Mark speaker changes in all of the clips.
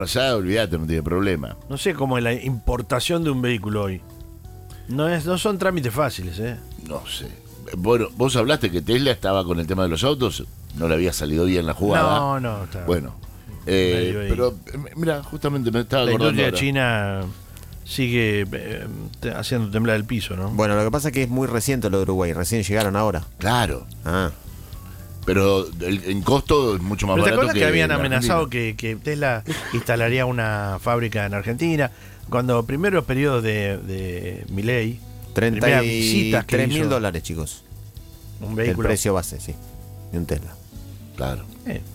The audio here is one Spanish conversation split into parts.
Speaker 1: pasada, olvídate, no tiene problema.
Speaker 2: No sé cómo es la importación de un vehículo hoy. No son trámites fáciles, ¿eh?
Speaker 1: No sé. Bueno, vos hablaste que Tesla estaba con el tema de los autos, no le había salido bien la jugada.
Speaker 2: No, está.
Speaker 1: Bueno, pero mira, justamente me estaba
Speaker 2: la
Speaker 1: acordando.
Speaker 2: industria
Speaker 1: Ahora.
Speaker 2: china sigue haciendo temblar el piso, ¿no?
Speaker 3: Bueno, lo que pasa es que es muy reciente lo de Uruguay, recién llegaron ahora.
Speaker 1: Claro.
Speaker 3: Ah.
Speaker 1: Pero en costo es mucho más
Speaker 2: ¿Pero te
Speaker 1: barato
Speaker 2: acuerdas que habían
Speaker 1: en
Speaker 2: amenazado
Speaker 1: Argentina?
Speaker 2: que Tesla instalaría una fábrica en Argentina? Cuando primeros periodos de Milei, primeras visitas que hizo
Speaker 3: $33.000, chicos.
Speaker 2: un
Speaker 3: El
Speaker 2: vehículo,
Speaker 3: precio base, sí. De un Tesla.
Speaker 1: Claro.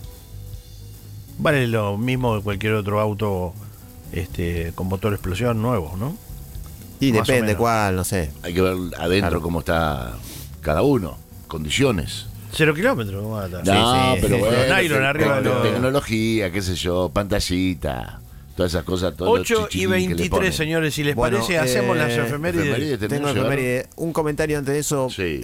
Speaker 2: vale lo mismo que cualquier otro auto con motor explosión nuevo, ¿no?
Speaker 3: Y
Speaker 2: Más o
Speaker 3: depende
Speaker 2: menos.
Speaker 3: cuál, no sé.
Speaker 1: Hay que ver adentro
Speaker 3: Claro.
Speaker 1: cómo está cada uno, condiciones.
Speaker 2: 0 kilómetros, ¿cómo va a estar?
Speaker 1: No,
Speaker 3: sí.
Speaker 1: pero bueno,
Speaker 2: Nylon arriba de los-
Speaker 1: tecnología, qué sé yo, pantallita, todas esas cosas. Todo
Speaker 2: 8 y 23, señores, si les
Speaker 3: Bueno,
Speaker 2: parece, hacemos las efemérides.
Speaker 1: efemérides.
Speaker 3: Tengo
Speaker 1: ¿Tenés,
Speaker 3: efeméride. Un comentario antes de eso.
Speaker 1: Sí.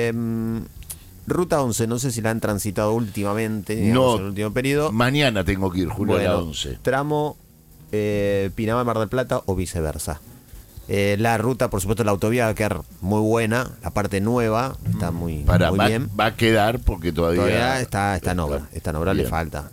Speaker 3: Ruta 11, no sé si la han transitado últimamente, digamos,
Speaker 1: No.
Speaker 3: en el último periodo.
Speaker 1: Mañana tengo que ir, Julio, a la
Speaker 3: Bueno,
Speaker 1: 11.
Speaker 3: tramo Pinamar-Mar del Plata o viceversa. La ruta, por supuesto, la autovía va a quedar muy buena. La parte nueva está muy bien.
Speaker 1: Va a quedar porque
Speaker 3: Todavía está en obra. Está en obra, le
Speaker 1: Bien.
Speaker 3: falta.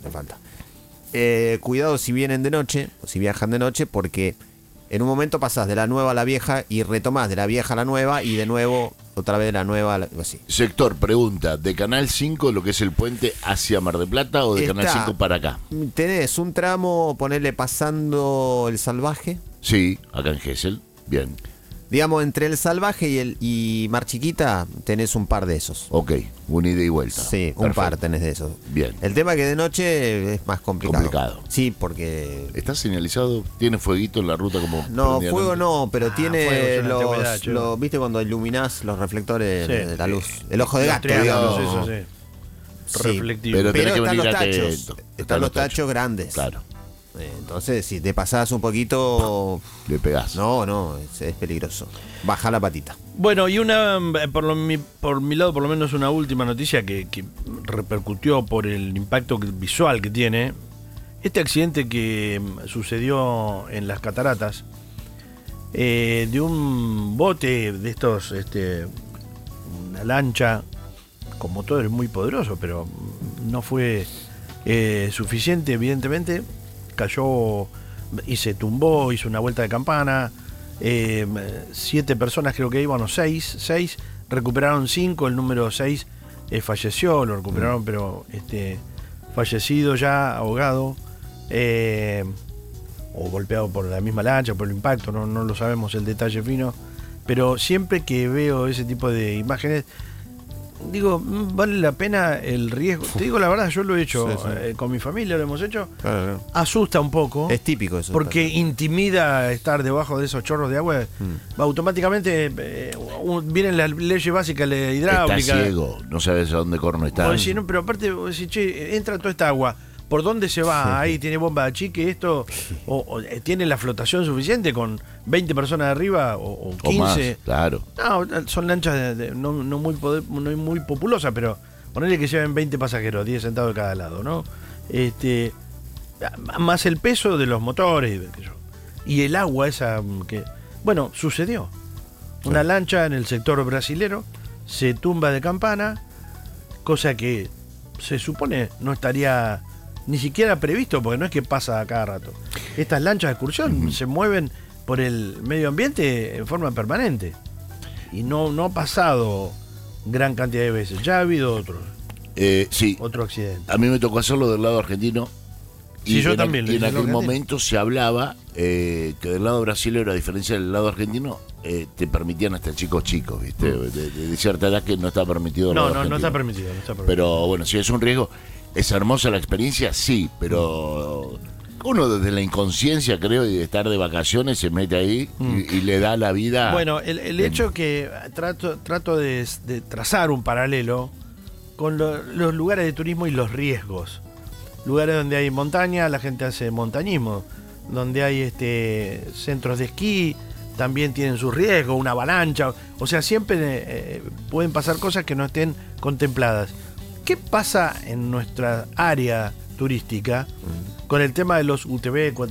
Speaker 3: Cuidado si vienen de noche, o si viajan de noche, porque en un momento pasás de la nueva a la vieja y retomás de la vieja a la nueva y de nuevo otra vez de la nueva a la, así.
Speaker 1: Sector, pregunta, ¿de Canal 5 lo que es el puente hacia Mar del Plata o de Canal 5 para acá?
Speaker 3: Tenés un tramo, ponerle pasando el Salvaje.
Speaker 1: Sí, acá en Gesell. Bien,
Speaker 3: Digamos, entre el Salvaje y Mar Chiquita tenés un par de esos.
Speaker 1: ok, una ida y vuelta.
Speaker 3: Sí, un
Speaker 1: Perfecto.
Speaker 3: par tenés de esos.
Speaker 1: Bien.
Speaker 3: El tema es que de noche es más complicado.
Speaker 1: Complicado.
Speaker 3: Sí, porque...
Speaker 1: ¿Está señalizado? ¿Tiene fueguito en la ruta como
Speaker 3: No,
Speaker 1: prendían
Speaker 3: fuego
Speaker 1: antes?
Speaker 3: no, pero
Speaker 2: fuego
Speaker 3: tiene
Speaker 2: es una antigüedad, chico.
Speaker 3: ¿viste cuando iluminás los reflectores
Speaker 2: Sí.
Speaker 3: de la luz? El ojo de
Speaker 2: Los
Speaker 3: gato,
Speaker 2: triángulos,
Speaker 3: digamos.
Speaker 2: eso, sí.
Speaker 3: Sí.
Speaker 2: Reflectivo.
Speaker 1: Pero tenés que
Speaker 3: están
Speaker 1: venir
Speaker 3: los tachos.
Speaker 1: atento.
Speaker 3: Están los tachos grandes.
Speaker 1: Claro,
Speaker 3: Entonces, si te pasás un poquito...
Speaker 1: le pegás.
Speaker 3: No, es peligroso. Baja la patita.
Speaker 2: Bueno, y por mi lado, por lo menos una última noticia que repercutió por el impacto visual que tiene. Este accidente que sucedió en las cataratas, de un bote de estos, una lancha con motores muy poderosos, pero no fue suficiente, evidentemente. Cayó y se tumbó, hizo una vuelta de campana. 7 personas creo que iban, o 6, recuperaron 5, el número 6 falleció, lo recuperaron, pero fallecido ya, ahogado, o golpeado por la misma lancha, por el impacto, no lo sabemos el detalle fino, pero siempre que veo ese tipo de imágenes, digo, vale la pena el riesgo. Te digo la verdad, yo lo he hecho,
Speaker 3: Sí.
Speaker 2: con mi familia lo hemos hecho,
Speaker 3: Claro.
Speaker 2: asusta un poco.
Speaker 3: Es típico eso.
Speaker 2: Porque intimida estar debajo de esos chorros de agua. Automáticamente vienen las leyes básicas de hidráulica.
Speaker 1: Está ciego, no sabes a dónde corno está.
Speaker 2: Vos decís, no, pero aparte, vos decís, che, entra toda esta agua. ¿Por dónde se va? Ahí tiene bomba de achique, esto. O tiene la flotación suficiente con 20 personas de arriba o 15.
Speaker 1: O más, claro.
Speaker 2: No, son lanchas no muy populosas, pero ponerle que lleven 20 pasajeros, 10 sentados de cada lado, ¿no? Más el peso de los motores y el agua esa que... Bueno, sucedió. Una lancha en el sector brasilero se tumba de campana, cosa que se supone no estaría ni siquiera previsto, porque no es que pasa a cada rato. Estas lanchas de excursión se mueven por el medio ambiente en forma permanente. Y no ha pasado gran cantidad de veces. Ya ha habido
Speaker 1: Sí,
Speaker 2: otro accidente.
Speaker 1: a mí me tocó hacerlo del lado argentino.
Speaker 2: Sí, yo también.
Speaker 1: Y en
Speaker 2: Lo hice
Speaker 1: aquel
Speaker 2: del lado
Speaker 1: momento se hablaba que del lado brasileño, a diferencia del lado argentino, te permitían hasta chicos, ¿viste? De cierta edad que no está permitido. del lado
Speaker 2: No
Speaker 1: argentino.
Speaker 2: está permitido. No está permitido.
Speaker 1: Pero bueno, si es un riesgo, es hermosa la experiencia, sí, pero uno desde la inconsciencia, creo, y de estar de vacaciones se mete ahí y le da la vida.
Speaker 2: Bueno, el hecho que trato de trazar un paralelo con los lugares de turismo y los riesgos. Lugares donde hay montaña, la gente hace montañismo. Donde hay centros de esquí, también tienen sus riesgos, una avalancha. O sea, siempre pueden pasar cosas que no estén contempladas. ¿Qué pasa en nuestra área turística con el tema de los UTV